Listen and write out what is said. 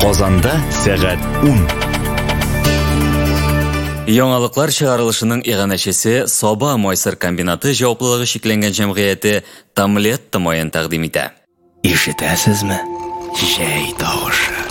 Qozonda saat 10. Яңалыклар чыгарылышының иганәчесе Соба Мойсыр комбинаты җаваплылыгы шикләнгән җәмгыяте Тамлет Томоен тәкъдим итә. Ишетәсезме? Җәй тавышы.